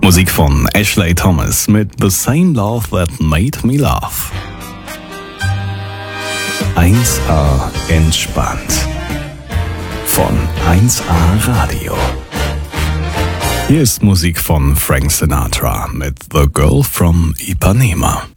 Musik von Ashley Thomas mit The Same Love That Made Me Laugh. 1A entspannt. Von 1A Radio. Hier ist Musik von Frank Sinatra mit The Girl from Ipanema.